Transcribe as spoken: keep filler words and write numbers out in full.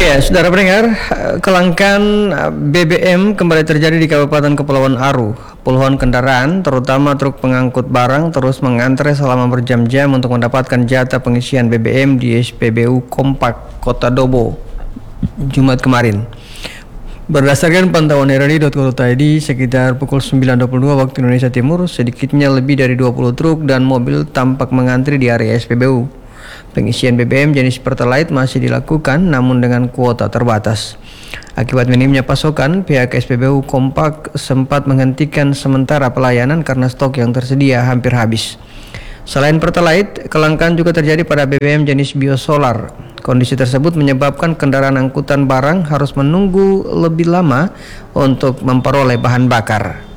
Ya, saudara pendengar, kelangkaan B B M kembali terjadi di Kabupaten Kepulauan Aru. Puluhan kendaraan, terutama truk pengangkut barang, terus mengantre selama berjam-jam untuk mendapatkan jatah pengisian B B M di S P B U Kompak Kota Dobo, Jumat kemarin. Berdasarkan pantauan R R I titik co titik I D, sekitar pukul sembilan dua puluh dua waktu Indonesia Timur, sedikitnya lebih dari dua puluh truk dan mobil tampak mengantri di area S P B U. Pengisian B B M jenis Pertalite masih dilakukan namun dengan kuota terbatas. Akibat minimnya pasokan, pihak S P B U Kompak sempat menghentikan sementara pelayanan karena stok yang tersedia hampir habis. Selain Pertalite, kelangkaan juga terjadi pada B B M jenis biosolar. Kondisi tersebut menyebabkan kendaraan angkutan barang harus menunggu lebih lama untuk memperoleh bahan bakar.